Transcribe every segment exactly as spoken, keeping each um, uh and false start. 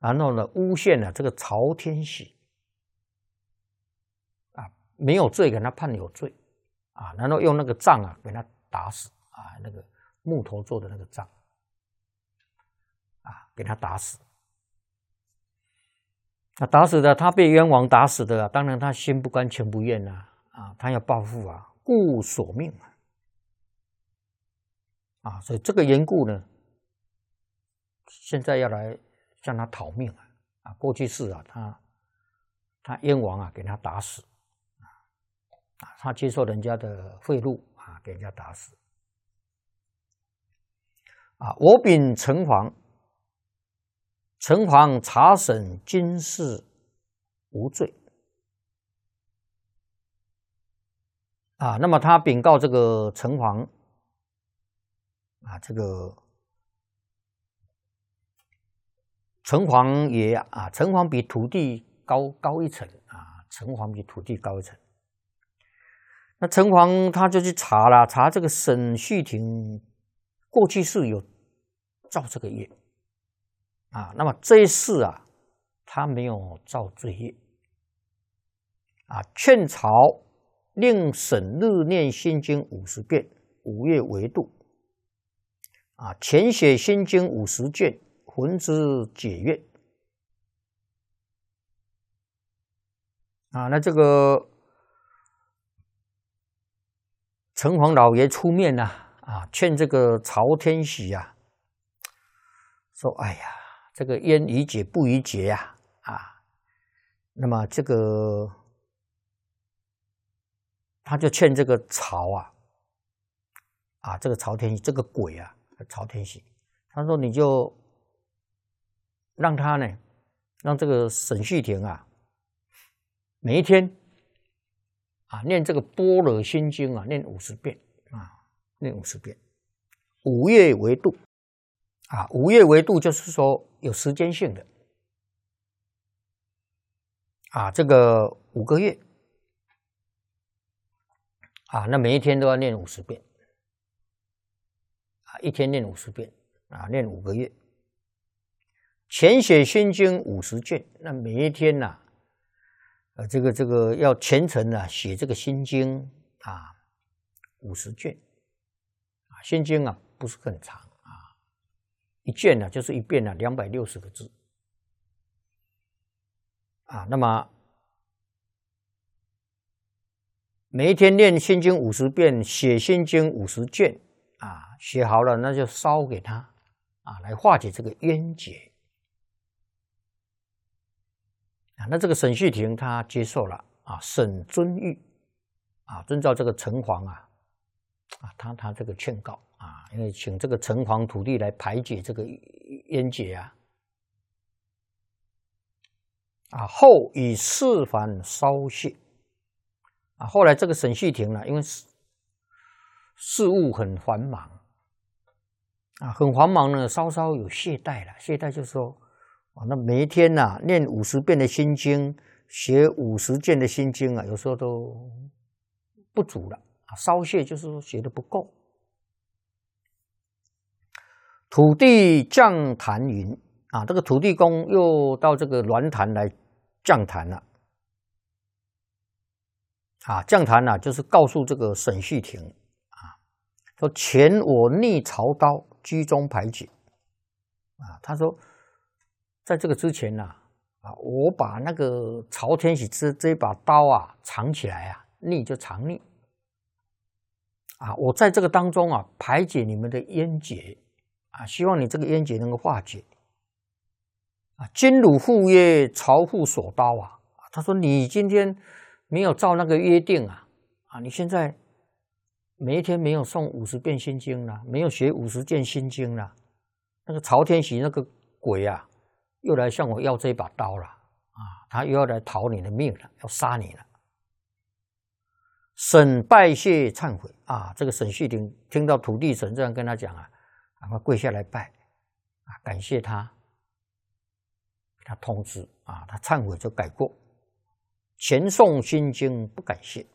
然后呢诬陷了这个曹天喜啊，没有罪给他判有罪啊，然后用那个杖啊给他打死啊，那个木头做的那个杖啊，给他打死。那打死的他被冤枉打死的、啊，当然他心不甘情不愿呐、啊，啊，他要报复啊，故索命啊，啊，所以这个缘故呢，现在要来向他讨命啊，啊，过去世啊，他他冤枉啊，给他打死啊，他接受人家的贿赂啊，给人家打死啊，我禀城隍。城隍查审今事无罪啊，那么他禀告这个城隍啊，这个城隍爷啊，城隍比土地高高一层啊，城隍比土地高一层。那城隍他就去查了，查这个沈旭廷过去是有造这个业。啊，那么这一世啊，他没有造罪业啊，劝朝令审日念心经五十遍，五月为度啊，前写心经五十卷，魂之解怨啊。那这个城隍老爷出面呐、啊，啊，劝这个曹天喜啊，说：“哎呀。”这个冤宜解不宜结呀、啊，啊，那么这个他就劝这个曹啊，啊，这个曹天喜这个鬼啊，曹天喜，他说你就让他呢，让这个沈旭廷啊，每一天啊念这个般若心经啊，念五十遍啊，念五十遍，五月为度。啊，五月为度就是说有时间性的啊，这个五个月啊，那每一天都要念五十遍啊，一天念五十遍啊，念五个月。前写心经五十卷，那每一天呐、啊，呃，这个这个要虔诚啊写这个心经啊，五十卷啊，心经啊不是很长。一卷呢、啊，就是一遍呢、啊，两百六十个字啊。那么每一天念心经五十遍，写心经五十卷啊，写好了那就烧给他啊，来化解这个冤结啊。那这个沈旭廷他接受了啊，沈遵玉啊，遵照这个城隍啊啊，他他这个劝告。啊，因为请这个城隍土地来排解这个冤结啊，啊，后以四幡烧谢，啊，后来这个沈旭廷呢，因为事事务很繁忙，啊，很繁忙呢，稍稍有懈怠了。懈怠就是说，啊，那每一天呐、啊，念五十遍的心经，写五十卷的心经啊，有时候都不足了啊，稍懈就是说写的不够。土地降坛云啊，这个土地公又到这个鸾坛来降坛了啊，降坛啊，就是告诉这个沈旭廷啊，说前我逆曹刀，居中排解啊，他说在这个之前呢 啊, 啊，我把那个曹天喜这这把刀啊藏起来啊，逆就藏逆啊，我在这个当中啊排解你们的冤结。啊，希望你这个冤结能够化解。啊，今汝负约，曹父所刀啊！他说你今天没有照那个约定啊，啊，你现在每一天没有诵五十遍心经了，没有学五十件心经了，那个曹天喜那个鬼啊，又来向我要这一把刀了啊！他又要来讨你的命了，要杀你了。沈拜谢忏悔啊！这个沈旭廷听到土地神这样跟他讲啊。赶快跪下来拜啊！感谢他，给他通知啊，他忏悔就改过。前诵心经不感谢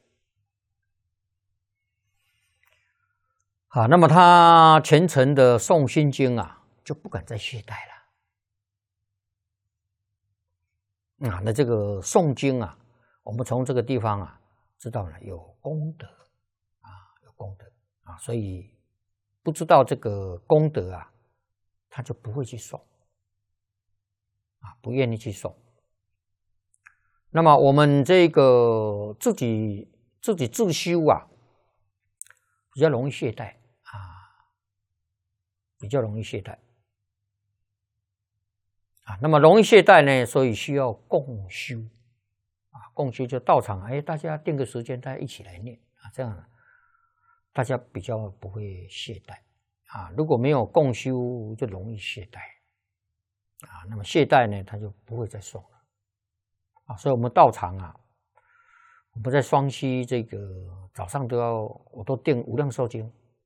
啊，那么他虔诚的诵心经啊，就不敢再懈怠了啊，那这个诵经啊，我们从这个地方啊，知道了有功德啊，有功德啊，所以不知道这个功德啊，他就不会去诵啊，不愿意去诵。那么我们这个自己自己自修啊，比较容易懈怠啊，比较容易懈怠啊。那么容易懈怠呢，所以需要共修啊，共修就道场，哎，大家定个时间，大家一起来念啊，这样大家比较不会懈怠啊。如果没有共修，就容易懈怠啊。那么懈怠呢，他就不会再诵了。啊，所以我们道场啊，我们在双溪这个早上都要，我都订无量寿经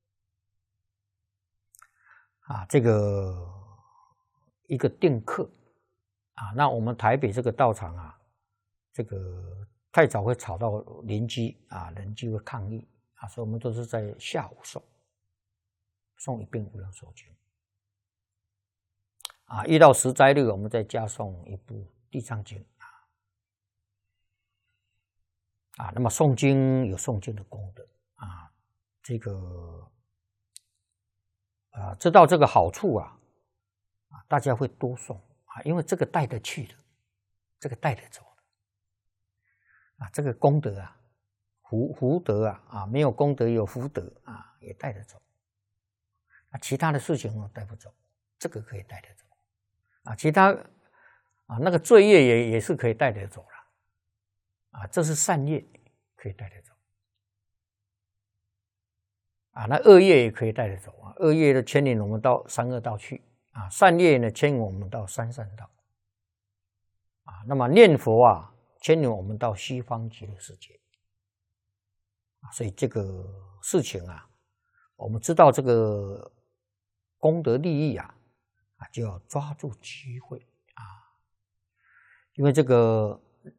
啊，这个一个订课啊。那我们台北这个道场啊，这个太早会吵到邻居啊，邻居会抗议啊，所以我们都是在下午诵，诵一遍无量寿经啊。一到十斋日，我们再加诵一部地藏经。啊，那么诵经有诵经的功德啊，这个啊，知道这个好处啊，啊，大家会多诵啊，因为这个带得去的，这个带得走的啊，这个功德啊，福福德啊，啊，没有功德有福德啊，也带得走啊，其他的事情呢带不走，这个可以带得走啊，其他啊那个罪业也也是可以带得走了。啊，这是善业可以带得走啊，那恶业也可以带得走啊。恶业的牵引我们到三恶道去啊，善业呢牵引我们到三善道啊。那么念佛啊，牵引我们到西方极乐世界啊。所以这个事情啊，我们知道这个功德利益啊，啊就要抓住机会啊，因为这个。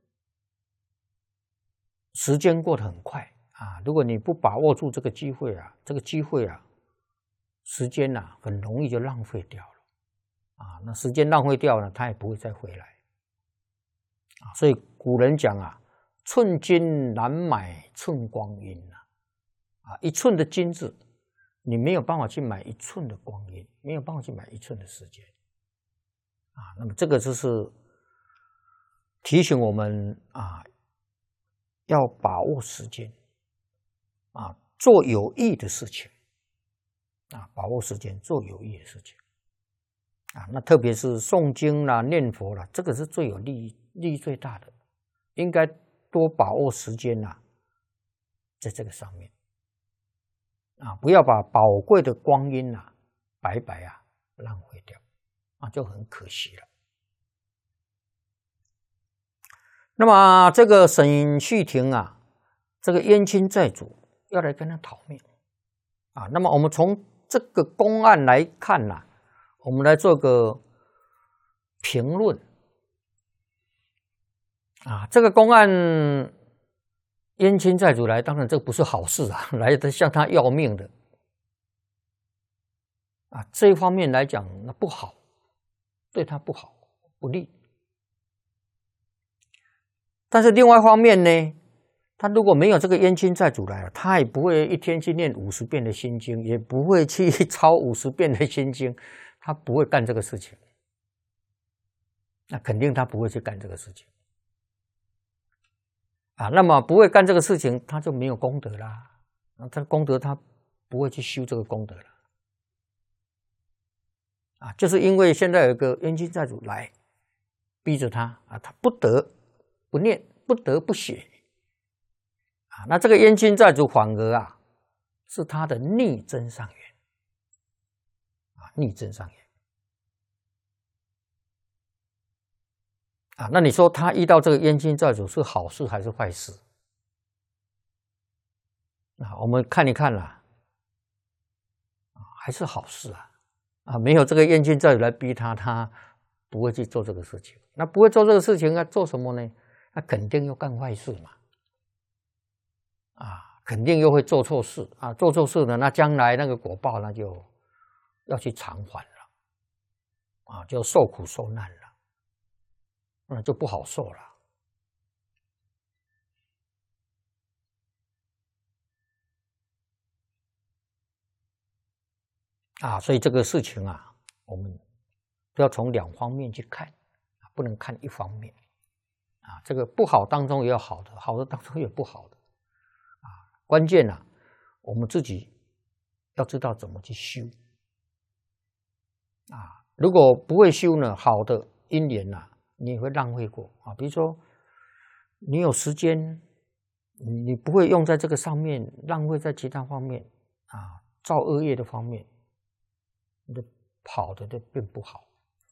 时间过得很快啊！如果你不把握住这个机会啊，这个机会啊，时间呐、啊，很容易就浪费掉了啊。那时间浪费掉了，它也不会再回来啊。所以古人讲啊，寸金难买寸光阴啊，啊，一寸的金子，你没有办法去买一寸的光阴，没有办法去买一寸的时间啊。那么这个就是提醒我们啊。要把握时间啊，做有益的事情啊，把握时间做有益的事情啊。那特别是诵经啦、念佛啦，这个是最有利益、利益最大的，应该多把握时间呐，在这个上面啊，不要把宝贵的光阴呐白白啊浪费掉啊，就很可惜了。那么这个沈旭庭啊，这个冤亲债主要来跟他讨命啊。那么我们从这个公案来看呐、啊，我们来做个评论啊。这个公案冤亲债主来，当然这不是好事啊，来的向他要命的啊。这一方面来讲，那不好，对他不好，不利。但是另外一方面呢，他如果没有这个冤亲债主来了，他也不会一天去念五十遍的心经，也不会去抄五十遍的心经，他不会干这个事情。那肯定他不会去干这个事情啊。那么不会干这个事情，他就没有功德啦。那他功德他不会去修这个功德了啊。就是因为现在有个冤亲债主来，逼着他啊，他不得不念，不得不写啊。那这个冤亲债主反而啊，是他的逆增上缘啊，逆增上缘啊。那你说他遇到这个冤亲债主是好事还是坏事啊？我们看一看啦，啊，还是好事啊啊！没有这个冤亲债主来逼他，他不会去做这个事情。那不会做这个事情啊，做什么呢？那肯定又干坏事嘛，啊，肯定又会做错事啊，做错事呢，那将来那个果报那就要去偿还了，啊，就受苦受难了， 那就不好受了。啊，所以这个事情啊，我们都要从两方面去看，不能看一方面。啊，这个不好当中也有好的，好的当中也有不好的。啊，关键啊，我们自己要知道怎么去修。啊，如果不会修呢，好的因缘呐、啊，你也会浪费过啊。比如说，你有时间，你不会用在这个上面，浪费在其他方面啊，造恶业的方面，你的跑的就变不好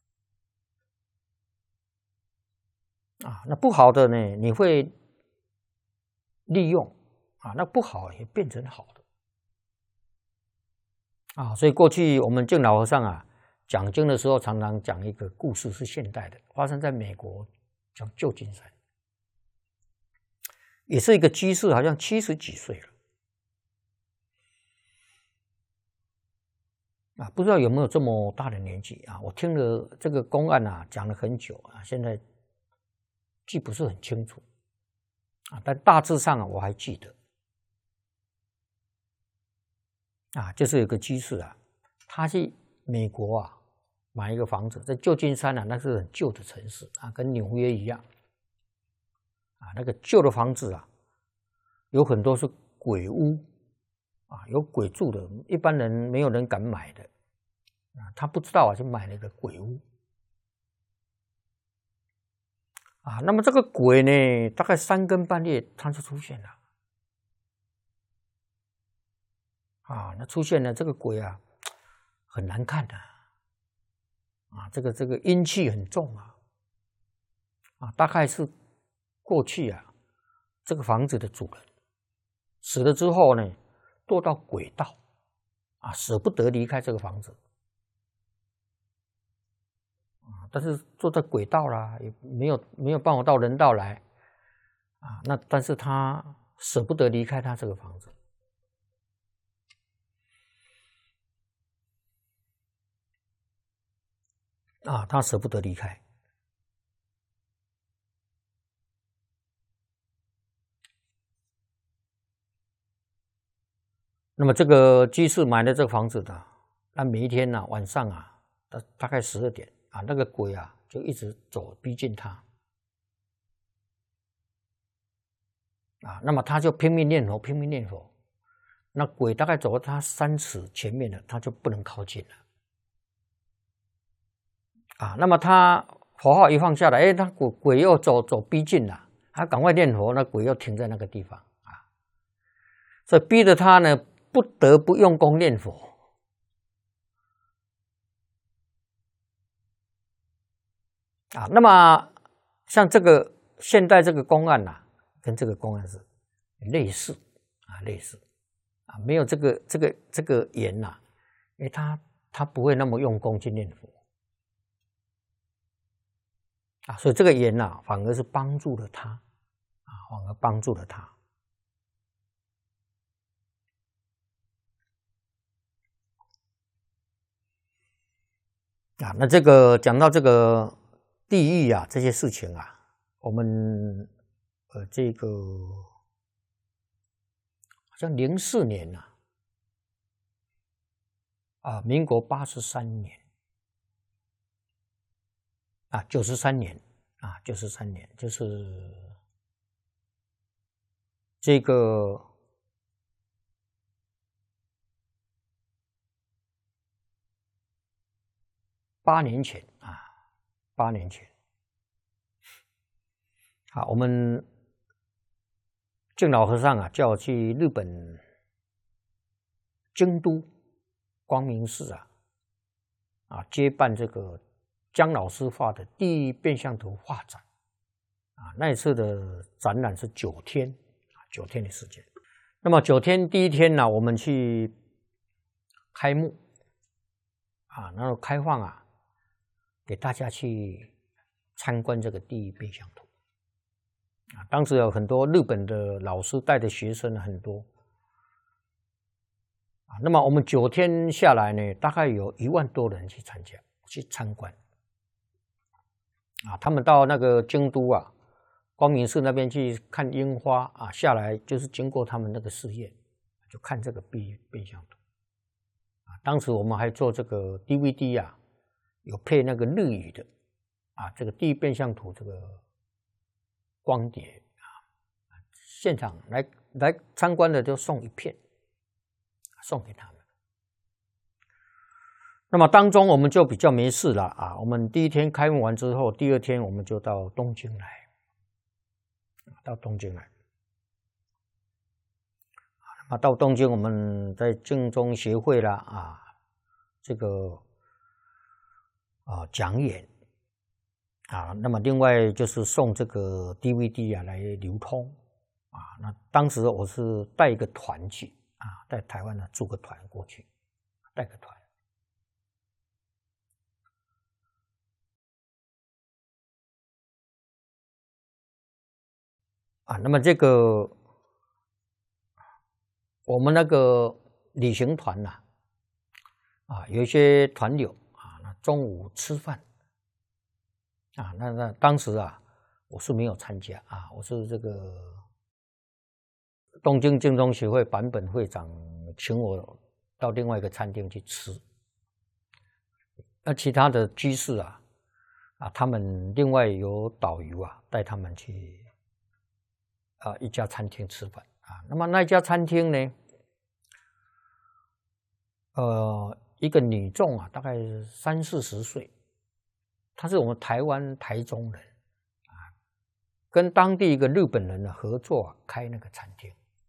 啊。那不好的呢，你会利用啊，那不好也变成好的啊。所以过去我们净老和尚啊。讲经的时候，常常讲一个故事，是现代的，发生在美国，叫旧金山，也是一个居士，好像七十几岁了，啊，不知道有没有这么大的年纪啊？我听了这个公案啊，讲了很久啊，现在记不是很清楚啊，但大致上啊，我还记得啊，就是有个居士啊，他去美国啊。买一个房子，在旧金山啊，那是很旧的城市啊，跟纽约一样啊。那个旧的房子啊，有很多是鬼屋啊，有鬼住的，一般人没有人敢买的啊。他不知道啊，就买了一个鬼屋啊。那么这个鬼呢，大概三更半夜他就出现了啊。那出现了这个鬼啊，很难看的。啊，这个这个阴气很重啊，啊，大概是过去啊，这个房子的主人死了之后呢，堕到鬼道，啊，舍不得离开这个房子，啊，但是坐在鬼道啦，也没有没有办法到人道来，啊，那但是他舍不得离开他这个房子。啊，他舍不得离开。那么这个居士买了这个房子的，那每一天呢、啊、晚上啊，大大概十二点啊，那个鬼啊就一直走逼近他啊，那么他就拼命念佛，拼命念佛。那鬼大概走到他三尺前面了，他就不能靠近了。啊，那么他佛号一放下来，哎，他鬼鬼又走走逼近了，他赶快念佛，那鬼又停在那个地方啊，所以逼着他呢不得不用功念佛啊。那么像这个现代这个公案呐、啊，跟这个公案是类似啊，类似啊，没有这个这个这个缘呐、啊，因为他他不会那么用功去念佛。啊，所以这个缘呐、啊，反而是帮助了他，啊，反而帮助了他。啊，那这个讲到这个地狱啊，这些事情啊，我们呃这个好像零四年呐、啊，啊，民国八十三年。啊，九十三年啊，九十三年就是这个八年前啊，八年前。好，我们净老和尚啊，叫我去日本京都光明寺啊，啊接办这个姜老师画的第一变相图画展啊，那一次的展览是九天啊，九天的时间。那么九天第一天呢，我们去开幕啊，然后开放啊，给大家去参观这个第一变相图啊。当时有很多日本的老师带的学生很多啊。那么我们九天下来呢，大概有一万多人去参加去参观。 啊，他们到那个京都啊，光明寺那边去看樱花啊，下来就是经过他们那个寺院，就看这个变变相图啊。当时我们还做这个 D V D 啊，有配那个日语的啊，这个第一变相图这个光碟啊，现场来来参观的就送一片，送给他们。那么当中我们就比较没事了啊，我们第一天开幕完之后，第二天我们就到东京来，到东京来。那么到东京，我们在敬宗协会啦啊，这个啊讲演啊，那么另外就是送这个 D V D 啊来流通啊。那当时我是带一个团去啊，带台湾的组个团过去，带个团。啊，那么这个我们那个旅行团呐、啊，啊，有一些团友啊，那中午吃饭啊，那那当时啊，我是没有参加啊，我是这个东京敬宗协会坂本会长请我到另外一个餐厅去吃，那其他的居士啊，啊，他们另外有导游啊带他们去。啊，一家餐厅吃饭啊，那么那家餐厅呢，呃，一个女众啊，大概三四十岁，她是我们台湾台中人啊，跟当地一个日本人呢合作、啊、开那个餐厅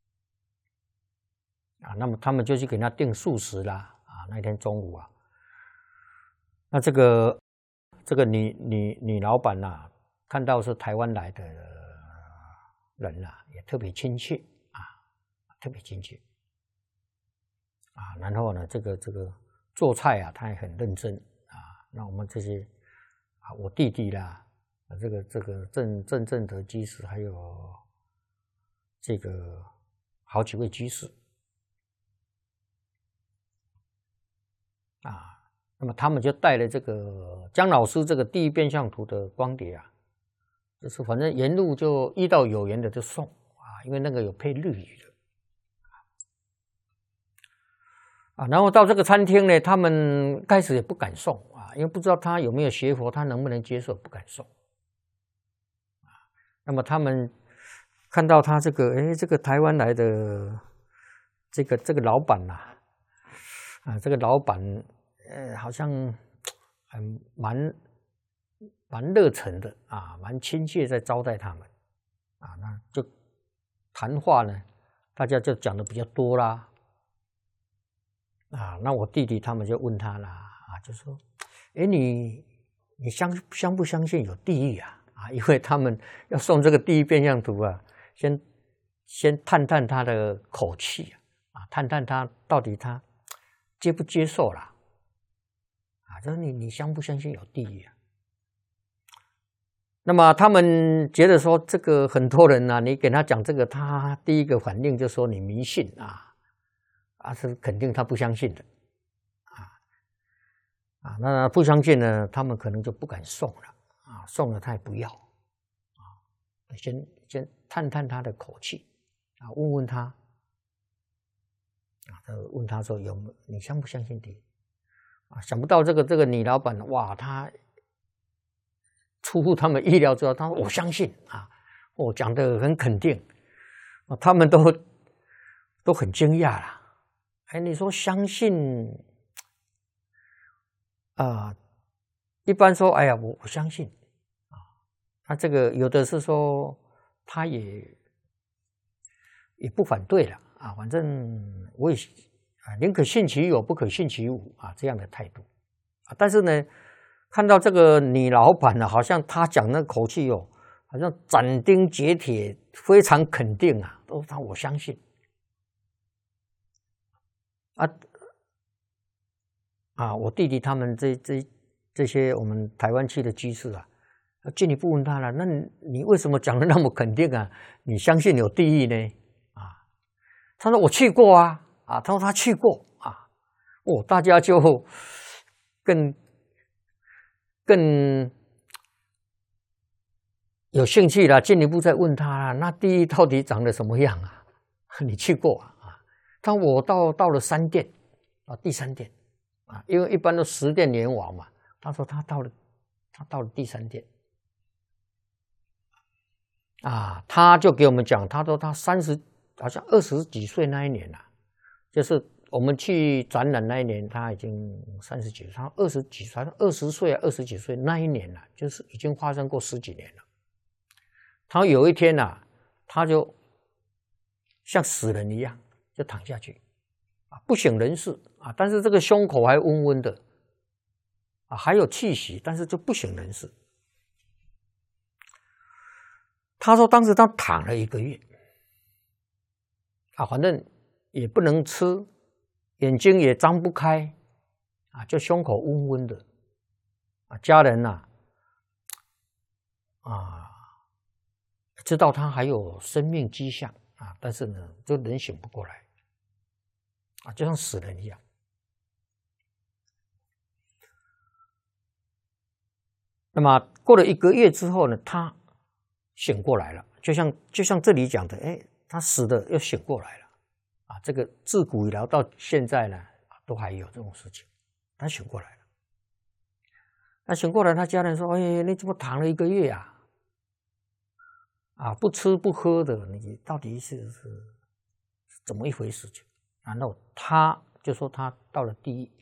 啊，那么他们就去给他订素食啦啊，那天中午啊，那这个这个女女女老板呐、啊，看到是台湾来的。人啊也特别亲切啊，特别亲切啊。然后呢，这个这个做菜啊，他也很认真啊。那我们这些啊，我弟弟啦，啊、这个这个郑郑正德居士，还有这个好几位居士啊，那么他们就带了这个姜老师这个第一变相图的光碟啊。就是反正沿路就遇到有缘的就送啊，因为那个有配日语的啊。然后到这个餐厅呢，他们开始也不敢送啊，因为不知道他有没有学佛，他能不能接受，不敢送啊。那么他们看到他这个，哎，这个台湾来的这个这个老板呐、啊，啊，这个老板呃，好像很蛮。蛮热忱的啊，蛮亲切，在招待他们啊，那就谈话呢，大家就讲的比较多啦啊。那我弟弟他们就问他啦啊，就说，哎，你你相相不相信有地狱啊？啊，因为他们要送这个地狱变相图啊，先先探探他的口气啊，探探他到底他接不接受啦啊，就是你你相不相信有地狱啊？那么他们觉得说，这个很多人啊，你给他讲这个，他第一个反应就说你迷信啊，啊是肯定他不相信的，啊啊，那不相信呢，他们可能就不敢送了啊，送了他也不要啊，先先探探他的口气啊，问问他啊，问他说有你相不相信的啊？想不到这个这个女老板哇，她。出乎他们意料之外，他说：“我相信啊，我讲的很肯定，啊，他们都都很惊讶啦。哎，你说相信啊？一般说，哎呀，我我相信啊。他这个有的是说，他也也不反对了啊，反正我也啊，宁可信其有，不可信其无啊，这样的态度啊。但是呢。”看到这个女老板呢、啊，好像她讲那口气哦，好像斩钉截铁，非常肯定啊，都他我相信啊啊！我弟弟他们这这这些我们台湾去的居士啊，进一步问他了，那你你为什么讲的那么肯定啊？你相信有地狱呢？啊，他说我去过啊，啊，他说他去过啊，哦，大家就更。更有兴趣了，进一步再问他啦，那地狱到底长得什么样啊？你去过啊？啊，他我到到了三殿啊，第三殿啊，因为一般都十殿阎王嘛。他说他到了，他到了第三殿啊，他就给我们讲，他说他三十好像二十几岁那一年啊，就是我们去展览那一年，他已经三十几岁，他二十几岁，二十岁啊，二十几岁那一年啊，就是已经发生过十几年了。他有一天啊，他就像死人一样，就躺下去，啊，不省人事啊，但是这个胸口还温温的，啊，还有气息，但是就不省人事。他说当时他躺了一个月，啊，反正也不能吃，眼睛也张不开，啊，就胸口温温的，啊，家人呐，啊。啊知道他还有生命迹象啊，但是呢，就人醒不过来啊，就像死人一样。那么过了一个月之后呢，他醒过来了，就像就像这里讲的，哎，他死的又醒过来了啊。这个自古以来到现在呢，都还有这种事情，他醒过来了。他醒过来，他家人说：“哎，你怎么躺了一个月啊？”啊，不吃不喝的，你到底是是怎么一回事情？然后他就说他到了地狱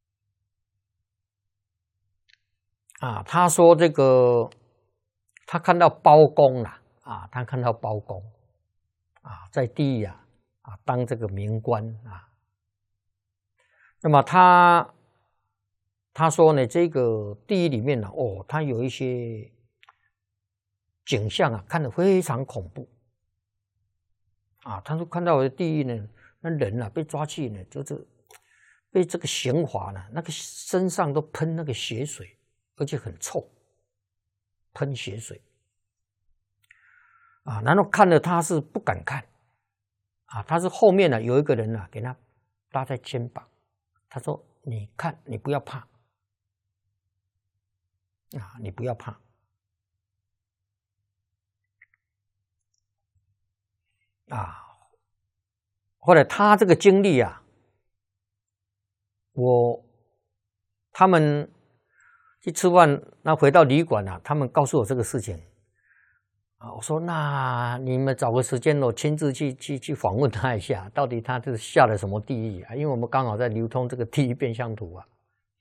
啊，他说这个他看到包公了啊，他看到包公啊，在地狱啊啊当这个民官啊。那么他他说呢，这个地狱里面呢，哦，他有一些景象啊，看得非常恐怖啊！他说看到我的地狱呢，那人啊被抓去呢，就是被这个刑罚呢，那个身上都喷那个血水，而且很臭，喷血水啊！然后看了他是不敢看啊，他是后面呢有一个人啊给他搭在肩膀，他说：“你看，你不要怕啊，你不要怕。”啊，后来他这个经历啊，我他们去吃饭，那回到旅馆啊，他们告诉我这个事情啊，我说那你们找个时间我亲自去去去访问他一下，到底他是下了什么地狱啊？因为我们刚好在流通这个地狱变相图啊，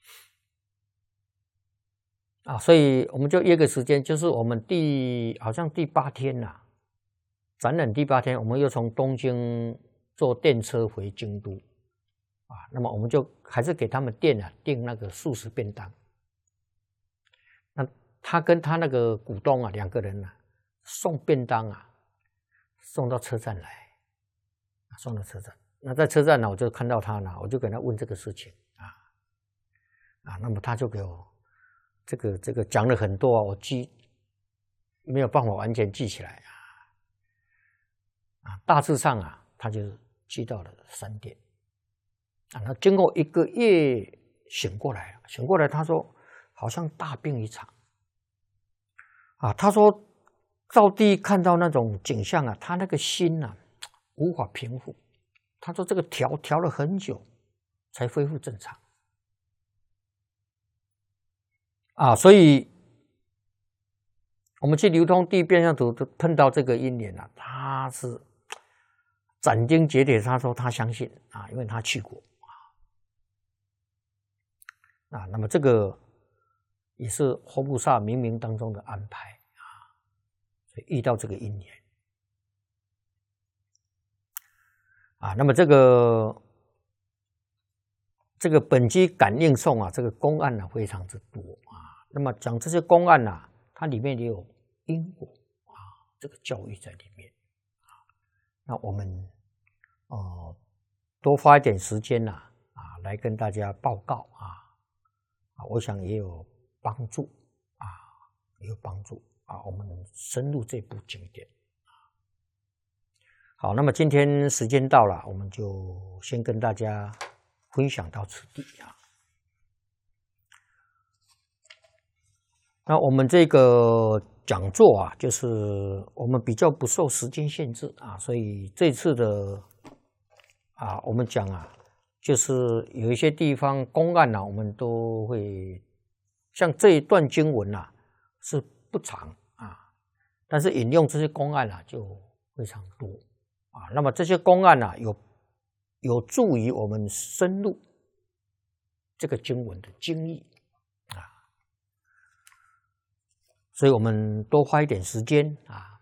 啊，所以我们就约个时间，就是我们第好像第八天呐、啊。展览第八天，我们又从东京坐电车回京都，啊，那么我们就还是给他们店啊订那个素食便当。那他跟他那个股东啊两个人啊送便当啊，送到车站来，送到车站。那在车站呢，我就看到他呢，我就跟他问这个事情啊啊，那么他就给我这个这个讲了很多啊，我记没有办法完全记起来啊。啊，大致上啊，他就去到了三殿啊。那经过一个月醒过来了，醒过来他说好像大病一场啊。他说到地看到那种景象啊，他那个心啊无法平复。他说这个调调了很久才恢复正常啊。所以我们去流通地变相图碰到这个因缘啊，他是斩钉截铁，他说他相信啊，因为他去过啊。那么这个也是佛菩萨冥冥当中的安排啊，所以遇到这个因缘啊。那么这个这个本机感应颂啊，这个公案呢、啊、非常之多啊。那么讲这些公案呐、啊，它里面也有因果啊，这个教育在里面。那我们哦、呃、多花一点时间呐 啊, 啊来跟大家报告啊啊，我想也有帮助啊，也有帮助啊，我们深入这部经典啊。好，那么今天时间到了，我们就先跟大家分享到此地啊。 那我们这个讲座啊，就是我们比较不受时间限制啊，所以这次的啊，我们讲啊，就是有一些地方公案啊，我们都会像这一段经文啊是不长啊，但是引用这些公案啊就非常多啊。那么这些公案啊，有有助于我们深入这个经文的经义。所以我们多花一点时间啊，